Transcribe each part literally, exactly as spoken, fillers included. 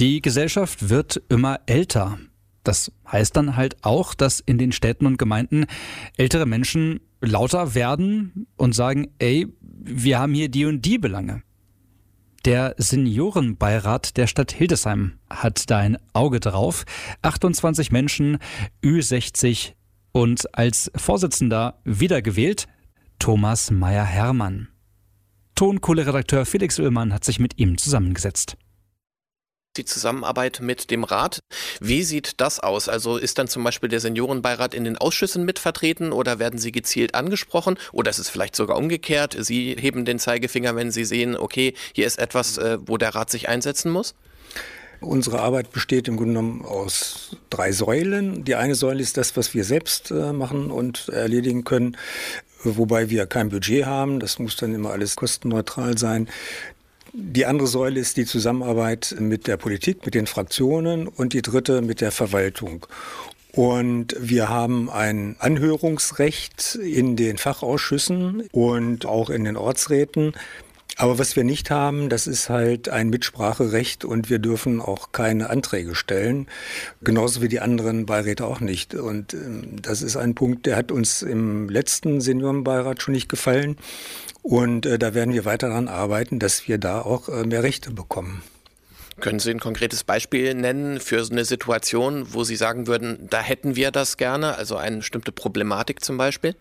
Die Gesellschaft wird immer älter. Das heißt dann halt auch, dass in den Städten und Gemeinden ältere Menschen lauter werden und sagen, ey, wir haben hier die und die Belange. Der Seniorenbeirat der Stadt Hildesheim hat da ein Auge drauf. achtundzwanzig Menschen, Ü sechzig und als Vorsitzender wiedergewählt Thomas Meyer-Hermann. Tonkohle-Redakteur Felix Ullmann hat sich mit ihm zusammengesetzt. Die Zusammenarbeit mit dem Rat, wie sieht das aus? Also ist dann zum Beispiel der Seniorenbeirat in den Ausschüssen mitvertreten oder werden Sie gezielt angesprochen? Oder ist es vielleicht sogar umgekehrt? Sie heben den Zeigefinger, wenn Sie sehen, okay, hier ist etwas, wo der Rat sich einsetzen muss? Unsere Arbeit besteht im Grunde genommen aus drei Säulen. Die eine Säule ist das, was wir selbst machen und erledigen können, wobei wir kein Budget haben. Das muss dann immer alles kostenneutral sein. Die andere Säule ist die Zusammenarbeit mit der Politik, mit den Fraktionen und die dritte mit der Verwaltung. Und wir haben ein Anhörungsrecht in den Fachausschüssen und auch in den Ortsräten. Aber was wir nicht haben, das ist halt ein Mitspracherecht und wir dürfen auch keine Anträge stellen, genauso wie die anderen Beiräte auch nicht. Und das ist ein Punkt, der hat uns im letzten Seniorenbeirat schon nicht gefallen. Und äh, da werden wir weiter daran arbeiten, dass wir da auch äh, mehr Rechte bekommen. Können Sie ein konkretes Beispiel nennen für so eine Situation, wo Sie sagen würden, da hätten wir das gerne, also eine bestimmte Problematik zum Beispiel?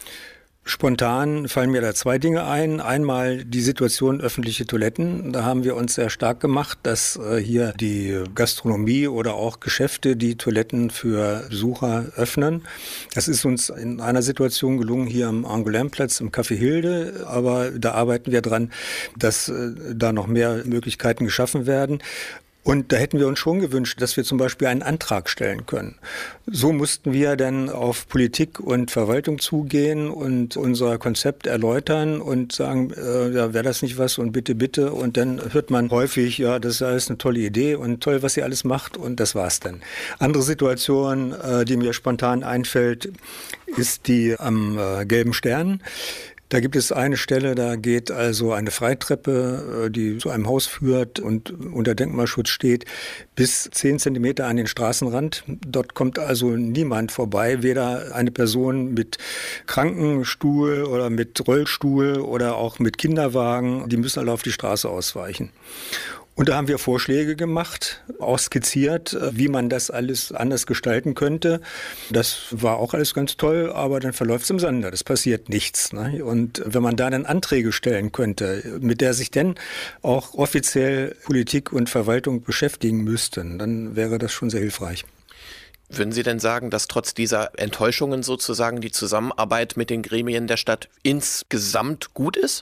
Spontan fallen mir da zwei Dinge ein. Einmal die Situation öffentliche Toiletten. Da haben wir uns sehr stark gemacht, dass äh, hier die Gastronomie oder auch Geschäfte die Toiletten für Besucher öffnen. Das ist uns in einer Situation gelungen hier am Angoulême-Platz im Café Hilde. Aber da arbeiten wir dran, dass äh, da noch mehr Möglichkeiten geschaffen werden. Und da hätten wir uns schon gewünscht, dass wir zum Beispiel einen Antrag stellen können. So mussten wir dann auf Politik und Verwaltung zugehen und unser Konzept erläutern und sagen, äh, ja, wäre das nicht was und bitte, bitte. Und dann hört man häufig, ja, das ist alles eine tolle Idee und toll, was ihr alles macht und das war's dann. Andere Situation, äh, die mir spontan einfällt, ist die am äh, Gelben Stern. Da gibt es eine Stelle, da geht also eine Freitreppe, die zu einem Haus führt und unter Denkmalschutz steht, bis zehn Zentimeter an den Straßenrand. Dort kommt also niemand vorbei, weder eine Person mit Krankenstuhl oder mit Rollstuhl oder auch mit Kinderwagen. Die müssen alle auf die Straße ausweichen. Und da haben wir Vorschläge gemacht, auch skizziert, wie man das alles anders gestalten könnte. Das war auch alles ganz toll, aber dann verläuft es im Sande, das passiert nichts. Ne? Und wenn man da dann Anträge stellen könnte, mit der sich dann auch offiziell Politik und Verwaltung beschäftigen müssten, dann wäre das schon sehr hilfreich. Würden Sie denn sagen, dass trotz dieser Enttäuschungen sozusagen die Zusammenarbeit mit den Gremien der Stadt insgesamt gut ist?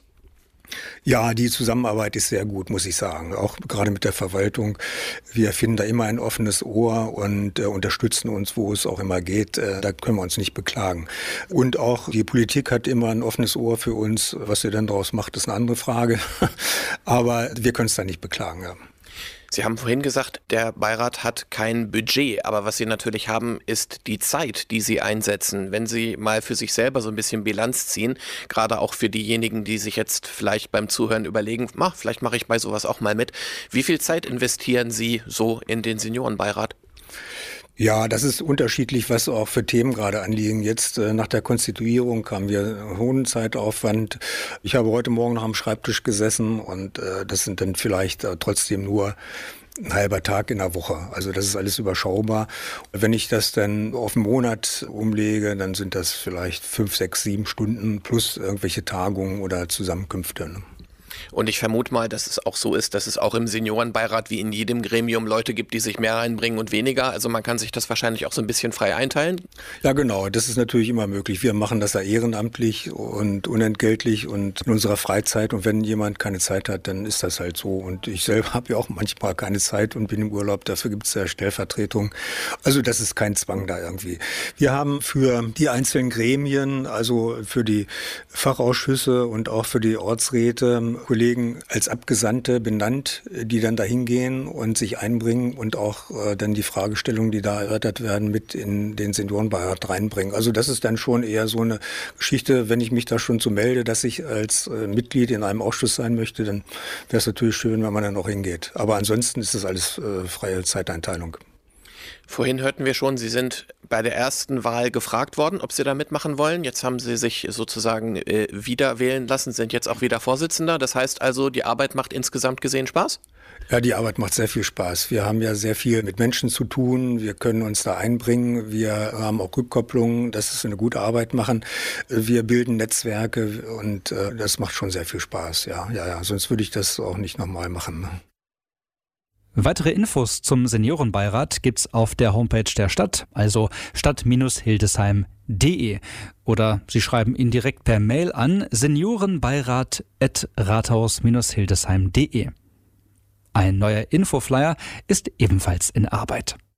Ja, die Zusammenarbeit ist sehr gut, muss ich sagen. Auch gerade mit der Verwaltung. Wir finden da immer ein offenes Ohr und äh, unterstützen uns, wo es auch immer geht. Äh, da können wir uns nicht beklagen. Und auch die Politik hat immer ein offenes Ohr für uns. Was sie dann daraus macht, ist eine andere Frage. Aber wir können es da nicht beklagen, ja. Sie haben vorhin gesagt, der Beirat hat kein Budget, aber was Sie natürlich haben, ist die Zeit, die Sie einsetzen. Wenn Sie mal für sich selber so ein bisschen Bilanz ziehen, gerade auch für diejenigen, die sich jetzt vielleicht beim Zuhören überlegen, mach, vielleicht mache ich bei sowas auch mal mit. Wie viel Zeit investieren Sie so in den Seniorenbeirat? Ja, das ist unterschiedlich, was auch für Themen gerade anliegen. Jetzt äh, nach der Konstituierung haben wir einen hohen Zeitaufwand. Ich habe heute Morgen noch am Schreibtisch gesessen und äh, das sind dann vielleicht äh, trotzdem nur ein halber Tag in der Woche. Also das ist alles überschaubar. Wenn ich das dann auf einen Monat umlege, dann sind das vielleicht fünf, sechs, sieben Stunden plus irgendwelche Tagungen oder Zusammenkünfte. Ne? Und ich vermute mal, dass es auch so ist, dass es auch im Seniorenbeirat wie in jedem Gremium Leute gibt, die sich mehr reinbringen und weniger. Also man kann sich das wahrscheinlich auch so ein bisschen frei einteilen. Ja, genau. Das ist natürlich immer möglich. Wir machen das ja ehrenamtlich und unentgeltlich und in unserer Freizeit. Und wenn jemand keine Zeit hat, dann ist das halt so. Und ich selber habe ja auch manchmal keine Zeit und bin im Urlaub. Dafür gibt es ja Stellvertretung. Also das ist kein Zwang da irgendwie. Wir haben für die einzelnen Gremien, also für die Fachausschüsse und auch für die Ortsräte, Kollegen als Abgesandte benannt, die dann dahin gehen und sich einbringen und auch äh, dann die Fragestellungen, die da erörtert werden, mit in den Seniorenbeirat reinbringen. Also das ist dann schon eher so eine Geschichte, wenn ich mich da schon so melde, dass ich als äh, Mitglied in einem Ausschuss sein möchte, dann wäre es natürlich schön, wenn man dann auch hingeht. Aber ansonsten ist das alles äh, freie Zeiteinteilung. Vorhin hörten wir schon, Sie sind bei der ersten Wahl gefragt worden, ob Sie da mitmachen wollen. Jetzt haben Sie sich sozusagen äh, wieder wählen lassen, sind jetzt auch wieder Vorsitzender. Das heißt also, die Arbeit macht insgesamt gesehen Spaß? Ja, die Arbeit macht sehr viel Spaß. Wir haben ja sehr viel mit Menschen zu tun. Wir können uns da einbringen. Wir haben auch Rückkopplungen, dass es eine gute Arbeit machen. Wir bilden Netzwerke und äh, das macht schon sehr viel Spaß. Ja, ja, ja. Sonst würde ich das auch nicht nochmal machen. Ne? Weitere Infos zum Seniorenbeirat gibt's auf der Homepage der Stadt, also stadt Hildesheim punkt de. Oder Sie schreiben ihn direkt per Mail an seniorenbeirat at rathaus Hildesheim punkt de. Ein neuer Infoflyer ist ebenfalls in Arbeit.